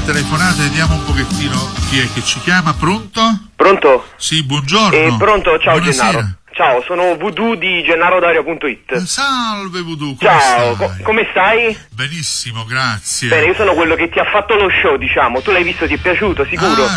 telefonata, vediamo un pochettino chi è che ci chiama. Pronto? Pronto? Sì, buongiorno. Pronto, ciao. Buonasera. Gennaro. Ciao, sono Voodoo di GennaroDauria.it. Salve Voodoo, come ciao, stai? Come stai? Benissimo, grazie. Bene, io sono quello che ti ha fatto lo show, diciamo. Tu l'hai visto, ti è piaciuto, sicuro?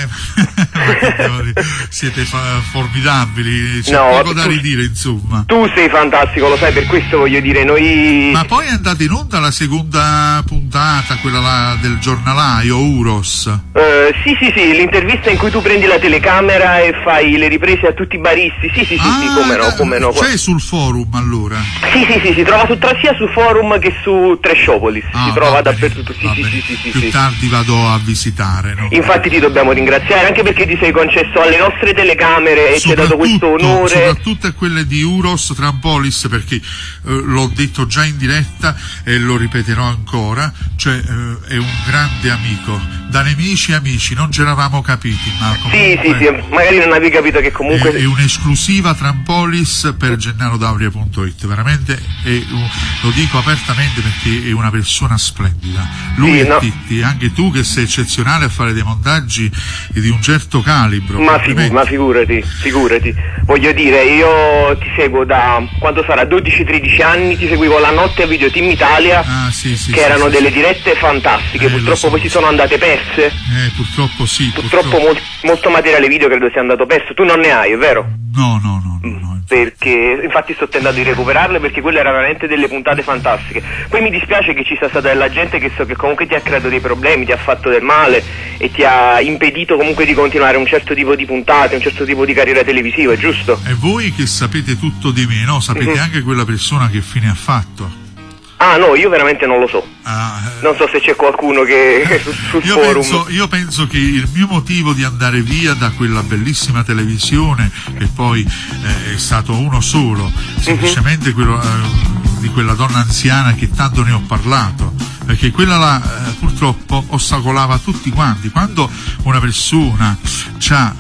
Siete formidabili, c'è no, poco da ridire, insomma. Tu sei fantastico, lo sai, per questo voglio dire, noi... Ma poi è andata in onda la seconda puntata, quella là del giornalaio, Uros. Sì, l'intervista in cui tu prendi la telecamera e fai le riprese a tutti i baristi, sì, come no. C'è sul forum, allora? Sì, si trova sia su forum che su Trashopolis, si trova dappertutto, sì. Più tardi vado a visitare, no? Infatti ti dobbiamo ringraziare, anche perché ti sei concesso alle nostre telecamere e ci hai dato questo onore. Soprattutto a quelle di Uros Trampolis, perché l'ho detto già in diretta e lo ripeterò ancora, cioè è un grande amico, da nemici amici, non ci eravamo capiti, ma comunque sì, magari non avevi capito che comunque è un'esclusiva Trampolis per GennaroDauria.it, veramente lo dico apertamente perché è una persona splendida, lui e Titti, anche tu che sei eccezionale a fare dei montaggi di un certo calibro. Ma figurati, voglio dire, io ti seguo da quando sarà 12-13 anni, ti seguivo la notte a Video Team Italia, che erano delle dirette fantastiche, purtroppo poi si sono andate perse. Purtroppo sì. Purtroppo molto materiale video credo sia andato perso, tu non ne hai, è vero? No. Perché infatti sto tentando di recuperarle, perché quelle erano veramente delle puntate fantastiche. Poi mi dispiace che ci sia stata della gente che so che comunque ti ha creato dei problemi, ti ha fatto del male e ti ha impedito comunque di continuare un certo tipo di puntate, un certo tipo di carriera televisiva, giusto? E voi che sapete tutto di me, no? Sapete anche quella persona che fine ha fatto? Ah no, io veramente non lo so. Non so se c'è qualcuno che sul forum. Io penso che il mio motivo di andare via da quella bellissima televisione, che poi è stato uno solo, semplicemente quello di quella donna anziana che tanto ne ho parlato, perché quella là purtroppo ostacolava tutti quanti. Quando una persona c'ha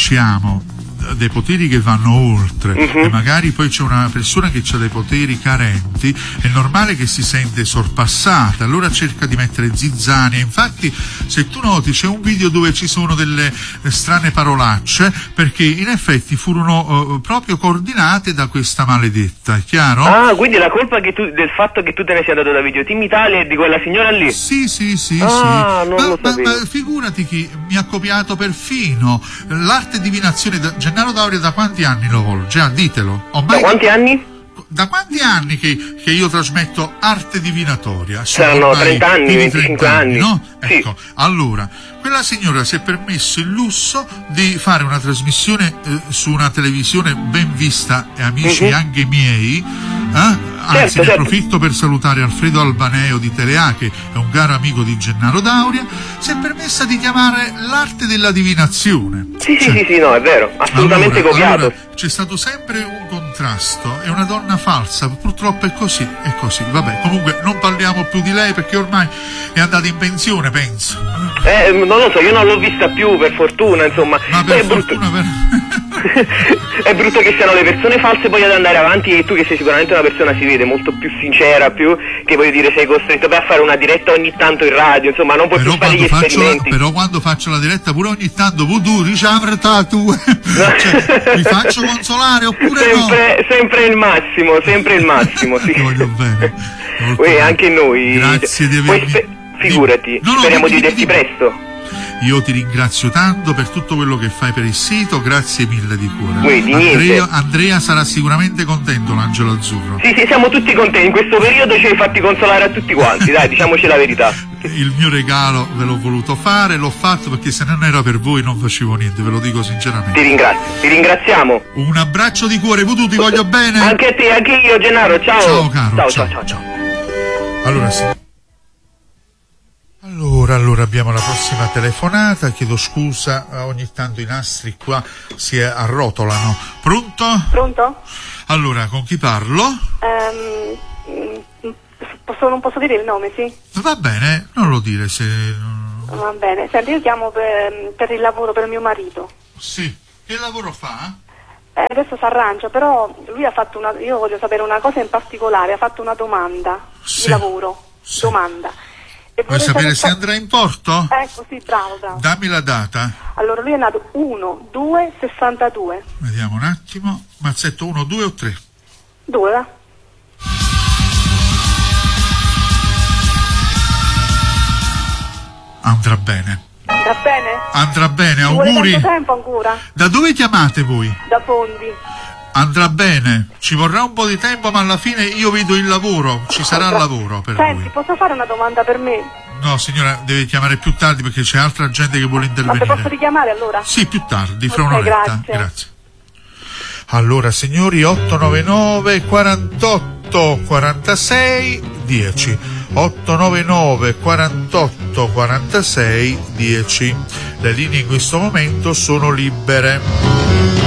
dei poteri che vanno oltre e magari poi c'è una persona che ha dei poteri carenti, è normale che si sente sorpassata, allora cerca di mettere zizzania. Infatti se tu noti c'è un video dove ci sono delle strane parolacce, perché in effetti furono proprio coordinate da questa maledetta, è chiaro? Ah, quindi la colpa del fatto che tu te ne sia andato da Video Team Italia è di quella signora lì? Sì. Non lo sapevo. Ma figurati chi mi ha copiato perfino l'arte divinazione Gennaro Dauria. Da quanti anni lo volge? Ditelo. Da quanti anni? Da quanti anni che io trasmetto arte divinatoria? Saranno 30 anni, 25 anni, no? Sì. Ecco, allora, quella signora si è permesso il lusso di fare una trasmissione su una televisione ben vista, e amici anche miei, anzi ne approfitto per salutare Alfredo Albaneo di Telea, che è un caro amico di Gennaro Dauria, si è permessa di chiamare l'arte della divinazione. Sì, no, è vero, assolutamente copiato. Allora, c'è stato sempre un contrasto, è una donna falsa, purtroppo è così, vabbè, comunque non parliamo più di lei perché ormai è andata in pensione, penso. Non lo so, io non l'ho vista più, per fortuna, insomma. Ma per fortuna è brutto che siano le persone false poi ad andare avanti, e tu che sei sicuramente una persona, si vede, molto più sincera, più che voglio dire sei costretto a fare una diretta ogni tanto in radio, insomma non puoi più fare gli esperimenti. Però quando faccio la diretta pure ogni tanto Voodoo ricevere tu cioè, mi faccio consolare oppure sempre il massimo sì. Ti voglio bene. Anche noi. Grazie di avermi. Figurati, speriamo di vederti presto. Io ti ringrazio tanto per tutto quello che fai per il sito, grazie mille di cuore. Andrea sarà sicuramente contento, l'Angelo Azzurro. Sì, siamo tutti contenti, in questo periodo ci hai fatti consolare a tutti quanti, dai, diciamoci la verità. Il mio regalo ve l'ho voluto fare, l'ho fatto perché se non era per voi non facevo niente, ve lo dico sinceramente. Ti ringraziamo. Un abbraccio di cuore, Voodoo, ti voglio bene. Anche a te, anche io, Gennaro, ciao. Ciao caro. Ciao. Allora sì. Allora abbiamo la prossima telefonata, chiedo scusa, ogni tanto i nastri qua si arrotolano. Pronto? Allora, con chi parlo? Non posso dire il nome, sì? Va bene, non lo dire se... Va bene, senti, io chiamo per il lavoro, per mio marito. Sì, che lavoro fa? Adesso si arrangia, però lui ha fatto io voglio sapere una cosa in particolare, ha fatto una domanda di lavoro, domanda. Vuoi sapere se andrà in porto? Ecco, sì, bravo. Dammi la data. Allora, lui è nato 1/2/62. Vediamo un attimo. Mazzetto 1, 2 o 3? 2, va? Andrà bene. Va bene? Andrà bene, Ci vuole auguri. tanto tempo ancora? Da dove chiamate voi? Da Fondi. Andrà bene, ci vorrà un po' di tempo, ma alla fine io vedo il lavoro, ci sarà lavoro per Senti, lui. posso fare una domanda per me? No, signora, deve chiamare più tardi perché c'è altra gente che vuole Ma te intervenire. posso richiamare allora? Sì, più tardi, fra Ok, un'oretta. grazie. Allora, signori, 899 48 46 10. 899 48 46 10. Le linee in questo momento sono libere.